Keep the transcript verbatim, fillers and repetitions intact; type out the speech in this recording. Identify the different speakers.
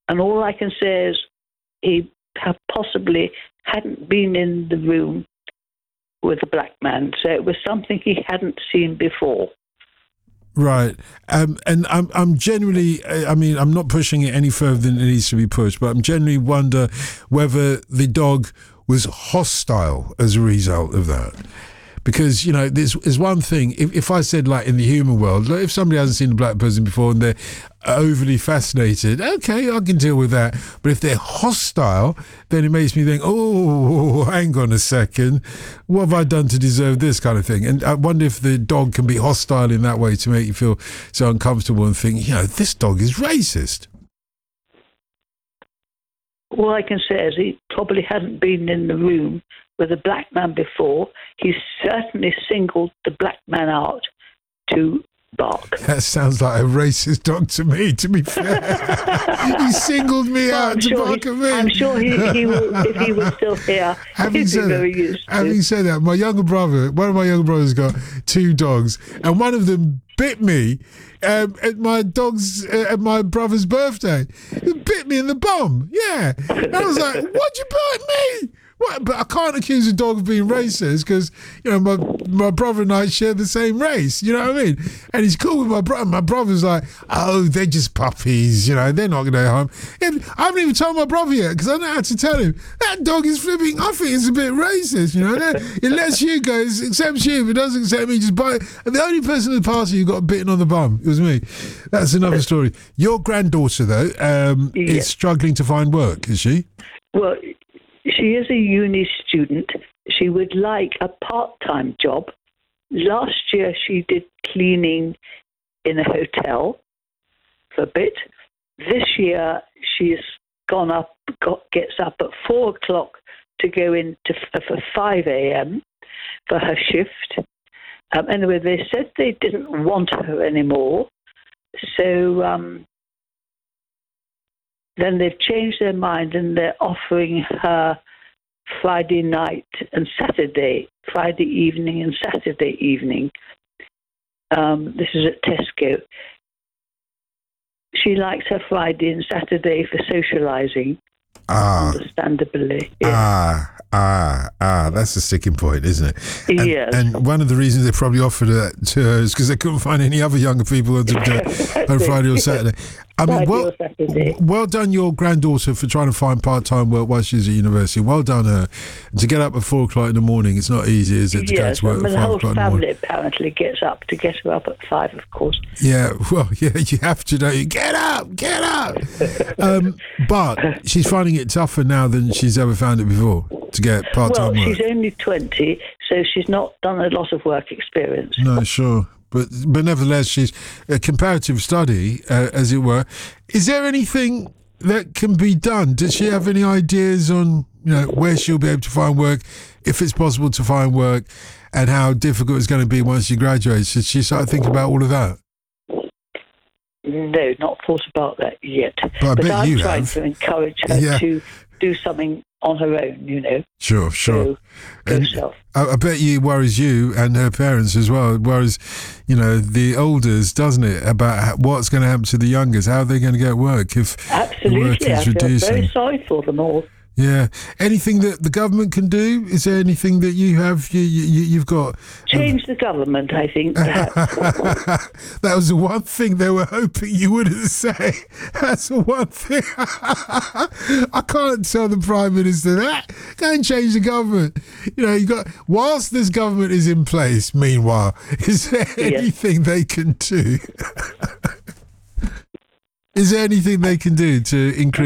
Speaker 1: and all I can say is he possibly hadn't been in the room with the black man, so it was something he hadn't seen before.
Speaker 2: Right, um, and I'm I'm generally, I mean, I'm not pushing it any further than it needs to be pushed, but I'm generally wonder whether the dog was hostile as a result of that. Because, you know, there's, there's one thing, if, if I said, like, in the human world, like if somebody hasn't seen a black person before and they're overly fascinated, okay, I can deal with that. But if they're hostile, then it makes me think, oh, hang on a second, what have I done to deserve this kind of thing? And I wonder if the dog can be hostile in that way to make you feel so uncomfortable and think, you know, this dog is racist.
Speaker 1: All I can say is he probably hadn't been in the room with a black man before. He certainly singled the black man out to bark.
Speaker 2: That sounds like a racist dog to me, to be fair. He singled me
Speaker 1: well,
Speaker 2: out
Speaker 1: I'm
Speaker 2: to
Speaker 1: sure
Speaker 2: bark
Speaker 1: he,
Speaker 2: at me.
Speaker 1: I'm sure he, he will, if he was still here,
Speaker 2: having
Speaker 1: he'd be
Speaker 2: said
Speaker 1: very
Speaker 2: that,
Speaker 1: used to.
Speaker 2: Having said that, my younger brother, one of my younger brothers got two dogs, and one of them bit me um, at my dog's, uh, at my brother's birthday. He bit me in the bum, yeah. And I was like, why'd you bite me? What? But I can't accuse a dog of being racist because, you know, my my brother and I share the same race, you know what I mean? And he's cool with my brother. My brother's like, oh, they're just puppies, you know, they're not going to harm. And I haven't even told my brother yet because I don't know how to tell him. That dog is flipping, I think it's a bit racist, you know. It lets you go, it accepts you. If it doesn't accept me, just bite. And the only person in the party who got bitten on the bum, it was me. That's another story. Your granddaughter, though, um,
Speaker 1: yeah.
Speaker 2: is struggling to find work, is she?
Speaker 1: Well, she is a uni student. She would like a part-time job. Last year she did cleaning in a hotel for a bit. This year she's gone up, got, gets up at four o'clock to go in to, for five a.m. for her shift. Um, anyway, they said they didn't want her anymore. So um, then they've changed their mind and they're offering her Friday night and Saturday, Friday evening and Saturday evening. Um, this is at Tesco. She likes her Friday and Saturday for socialising,
Speaker 2: ah.
Speaker 1: understandably. Yeah.
Speaker 2: Ah, ah, ah, that's the sticking point, isn't it? And,
Speaker 1: yes.
Speaker 2: And one of the reasons they probably offered that to her is because they couldn't find any other younger people to do it on Friday or Saturday. I mean, well, well done your granddaughter for trying to find part-time work while she's at university. Well done her. To get up at four o'clock in the morning, it's not easy, is it, to
Speaker 1: yes,
Speaker 2: go to work
Speaker 1: I mean,
Speaker 2: at five
Speaker 1: the
Speaker 2: o'clock
Speaker 1: whole
Speaker 2: in the morning?
Speaker 1: family apparently gets up to get her up at five, of course.
Speaker 2: Yeah, well, yeah, you have to, don't you? Get up, get up! um, but she's finding it tougher now than she's ever found it before to get part-time
Speaker 1: well,
Speaker 2: work.
Speaker 1: She's only twenty, so she's not done a lot of work experience.
Speaker 2: No, sure. But but nevertheless, she's a comparative study, uh, as it were. Is there anything that can be done? Does she have any ideas on, you know, where she'll be able to find work, if it's possible to find work, and how difficult it's going to be once she graduates? Should she start thinking about all of that?
Speaker 1: No, not thought about that yet.
Speaker 2: But I
Speaker 1: but
Speaker 2: bet
Speaker 1: I'm
Speaker 2: you
Speaker 1: trying
Speaker 2: have.
Speaker 1: to encourage her
Speaker 2: Yeah.
Speaker 1: to do something on her own, you know.
Speaker 2: Sure, sure.
Speaker 1: So,
Speaker 2: And
Speaker 1: herself.
Speaker 2: I, I bet you it worries you and her parents as well. It worries, you know, the olders, doesn't it, about how, what's going to happen to the youngers? How are they going to get work if the work
Speaker 1: Absolutely, I
Speaker 2: is
Speaker 1: feel
Speaker 2: reducing?
Speaker 1: very sorry for them all.
Speaker 2: Yeah. Anything that the government can do? Is there anything that you have, you, you, you've got?
Speaker 1: Change the government, I think, perhaps.
Speaker 2: That was the one thing they were hoping you wouldn't say. That's the one thing. I can't tell the Prime Minister that. Go and change the government. You know, you got, whilst this government is in place, meanwhile, is there
Speaker 1: Yes.
Speaker 2: anything they can do? Is there anything they can do to increase